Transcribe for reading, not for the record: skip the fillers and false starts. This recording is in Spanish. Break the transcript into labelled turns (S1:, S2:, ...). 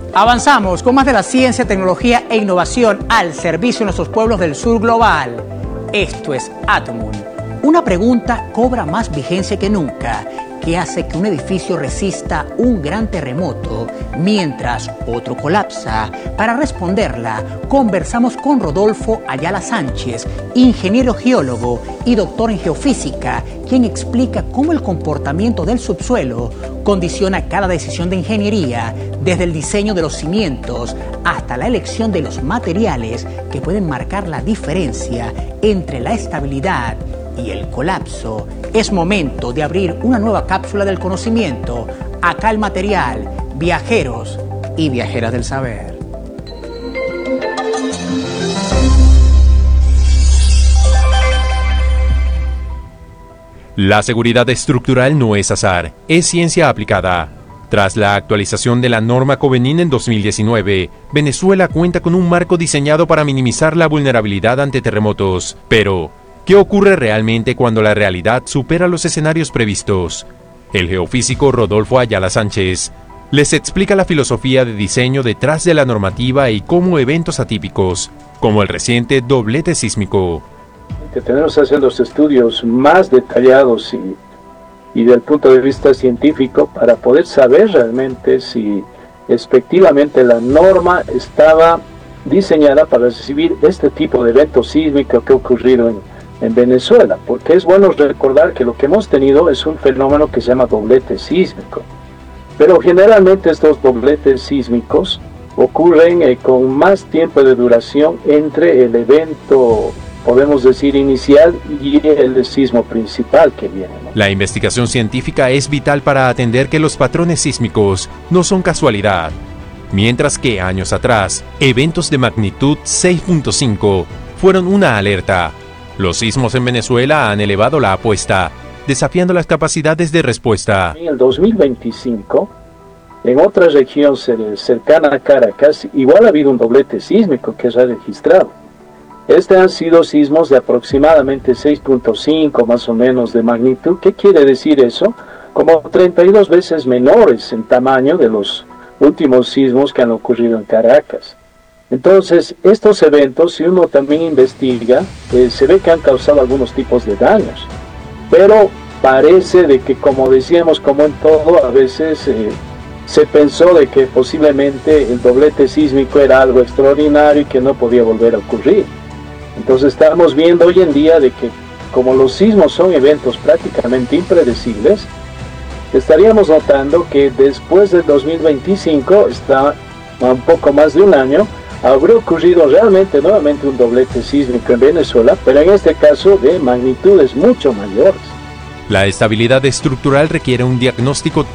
S1: Avanzamos con más de la ciencia, tecnología e innovación al servicio de nuestros pueblos del sur global. Esto es Atomun. Una pregunta cobra más vigencia que nunca. ¿Qué hace que un edificio resista un gran terremoto mientras otro colapsa? Para responderla, conversamos con Rodolfo Ayala Sánchez, ingeniero geólogo y doctor en geofísica, quien explica cómo el comportamiento del subsuelo condiciona cada decisión de ingeniería, desde el diseño de los cimientos hasta la elección de los materiales que pueden marcar la diferencia entre la estabilidad y el colapso. Es momento de abrir una nueva cápsula del conocimiento. Acá el material, viajeros y viajeras del saber.
S2: La seguridad estructural no es azar, es ciencia aplicada. Tras la actualización de la norma Covenin en 2019, Venezuela cuenta con un marco diseñado para minimizar la vulnerabilidad ante terremotos. Pero, ¿qué ocurre realmente cuando la realidad supera los escenarios previstos? El geofísico Rodolfo Ayala Sánchez les explica la filosofía de diseño detrás de la normativa y cómo eventos atípicos, como el reciente doblete sísmico,
S3: que tenemos que hacer los estudios más detallados y del punto de vista científico para poder saber realmente si efectivamente la norma estaba diseñada para recibir este tipo de evento sísmico que ha ocurrido en Venezuela, porque es bueno recordar que lo que hemos tenido es un fenómeno que se llama doblete sísmico, pero generalmente estos dobletes sísmicos ocurren con más tiempo de duración entre el evento, podemos decir, inicial y el sismo principal que viene, ¿no?
S2: La investigación científica es vital para atender que los patrones sísmicos no son casualidad. Mientras que años atrás, eventos de magnitud 6.5 fueron una alerta. Los sismos en Venezuela han elevado la apuesta, desafiando las capacidades de respuesta.
S3: En el 2025, en otra región cercana a Caracas, igual ha habido un doblete sísmico que se ha registrado. Han sido sismos de aproximadamente 6.5 más o menos de magnitud. ¿Qué quiere decir eso? Como 32 veces menores en tamaño de los últimos sismos que han ocurrido en Caracas. Entonces, estos eventos, si uno también investiga, se ve que han causado algunos tipos de daños. Pero parece de que, como decíamos, como en todo, a veces se pensó de que posiblemente el doblete sísmico era algo extraordinario y que no podía volver a ocurrir. Entonces estamos viendo hoy en día de que, como los sismos son eventos prácticamente impredecibles, estaríamos notando que después del 2025, está un poco más de un año, habría ocurrido realmente nuevamente un doblete sísmico en Venezuela, pero en este caso de magnitudes mucho mayores.
S2: La estabilidad estructural requiere un diagnóstico